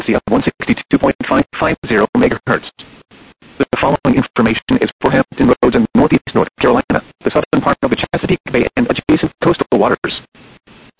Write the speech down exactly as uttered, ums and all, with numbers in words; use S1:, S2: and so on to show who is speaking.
S1: frequency of one sixty-two point five five zero megahertz. The following information is for Hampton Roads in northeast North Carolina, the southern part of the Chesapeake Bay and adjacent coastal waters.